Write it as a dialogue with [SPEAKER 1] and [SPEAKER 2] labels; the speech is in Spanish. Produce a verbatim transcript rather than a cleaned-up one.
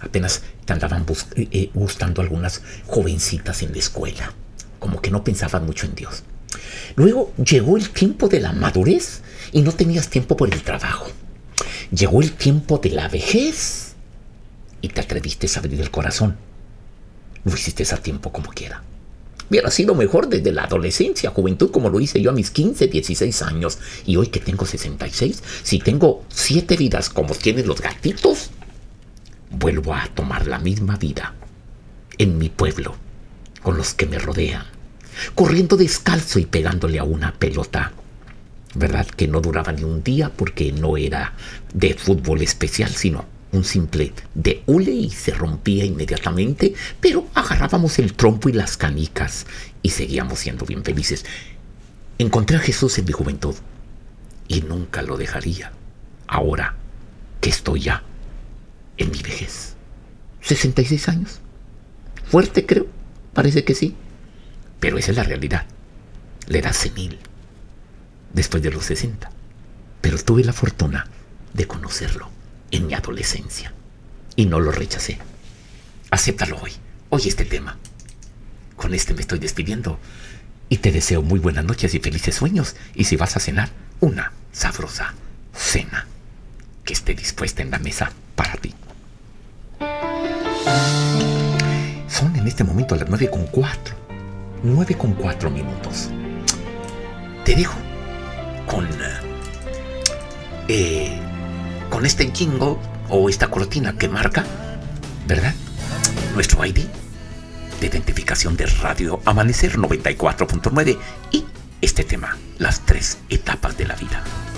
[SPEAKER 1] Apenas te andaban bus- eh, gustando algunas jovencitas en la escuela. Como que no pensaban mucho en Dios. Luego llegó el tiempo de la madurez y no tenías tiempo por el trabajo. Llegó el tiempo de la vejez y te atreviste a abrir el corazón. Lo hiciste a tiempo como quiera. Hubiera sido mejor desde la adolescencia, juventud, como lo hice yo a mis quince, dieciséis años. Y hoy que tengo sesenta y seis, si tengo siete vidas como tienen los gatitos, vuelvo a tomar la misma vida en mi pueblo, con los que me rodean, corriendo descalzo y pegándole a una pelota, ¿verdad? Que no duraba ni un día porque no era de fútbol especial, sino un simple de hule y se rompía inmediatamente, pero agarrábamos el trompo y las canicas y seguíamos siendo bien felices. Encontré a Jesús en mi juventud y nunca lo dejaría ahora que estoy ya en mi vejez. sesenta y seis años. Fuerte, creo. Parece que sí. Pero esa es la realidad. La edad senil. Después de los sesenta. Pero tuve la fortuna de conocerlo en mi adolescencia. Y no lo rechacé. Acéptalo hoy. Hoy este tema. Con este me estoy despidiendo. Y te deseo muy buenas noches y felices sueños. Y si vas a cenar, una sabrosa cena que esté dispuesta en la mesa para ti. Son en este momento las nueve con cuatro. nueve con cuatro minutos. Te dejo con... Eh, con este jingle o esta cortina que marca, ¿verdad? Nuestro I D de identificación de Radio Amanecer noventa y cuatro punto nueve y este tema, las tres etapas de la vida.